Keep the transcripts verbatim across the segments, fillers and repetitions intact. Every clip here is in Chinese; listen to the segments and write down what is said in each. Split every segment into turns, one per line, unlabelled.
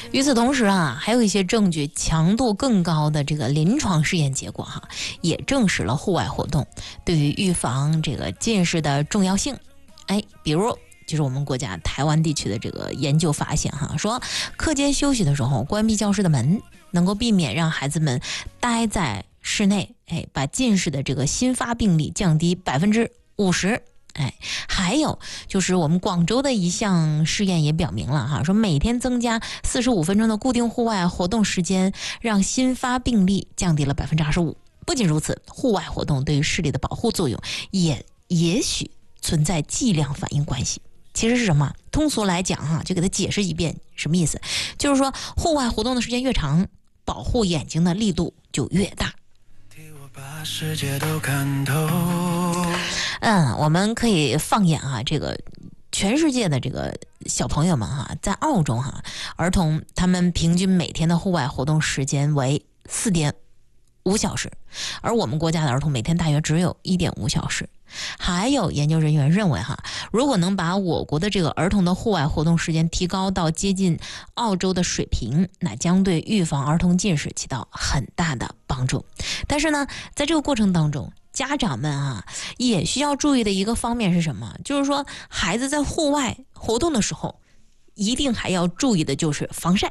与此同时啊，还有一些证据强度更高的这个临床试验结果哈，也证实了户外活动对于预防这个近视的重要性。哎，比如就是我们国家台湾地区的这个研究发现哈，说课间休息的时候关闭教室的门，能够避免让孩子们待在室内，哎，把近视的这个新发病例降低百分之五十。哎，还有就是我们广州的一项试验也表明了哈，说每天增加四十五分钟的固定户外活动时间，让新发病例降低了百分之二十五。不仅如此，户外活动对于视力的保护作用也也许存在剂量反应关系。其实是什么？通俗来讲哈，就给它解释一遍，什么意思？就是说户外活动的时间越长，保护眼睛的力度就越大。
把世界都看透。
嗯，我们可以放眼啊，这个全世界的这个小朋友们哈，在澳洲哈，儿童他们平均每天的户外活动时间为四点五小时，而我们国家的儿童每天大约只有一点五小时。还有研究人员认为哈，如果能把我国的这个儿童的户外活动时间提高到接近澳洲的水平，那将对预防儿童近视起到很大的帮助。但是呢，在这个过程当中，家长们啊也需要注意的一个方面是什么？就是说孩子在户外活动的时候，一定还要注意的就是防晒。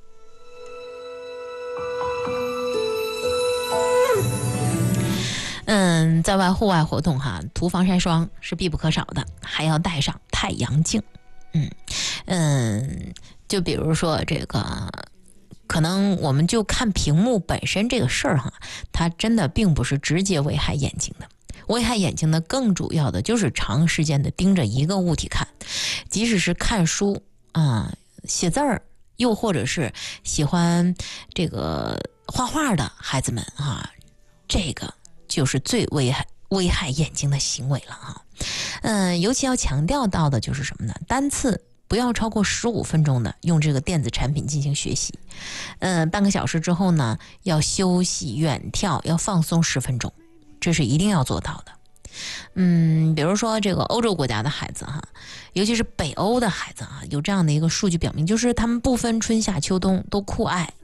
嗯，在外户外活动哈，涂防晒霜是必不可少的，还要带上太阳镜。嗯嗯，就比如说这个，可能我们就看屏幕本身这个事儿哈，它真的并不是直接危害眼睛的。危害眼睛的更主要的就是长时间的盯着一个物体看，即使是看书啊、写字儿，又或者是喜欢这个画画的孩子们啊，这个就是最危害危害眼睛的行为了哈。嗯，尤其要强调到的就是什么呢？单次不要超过十五分钟的用这个电子产品进行学习。嗯，半个小时之后呢，要休息远眺，要放松十分钟，这是一定要做到的。嗯，比如说这个欧洲国家的孩子哈，尤其是北欧的孩子啊，有这样的一个数据表明，就是他们不分春夏秋冬都酷爱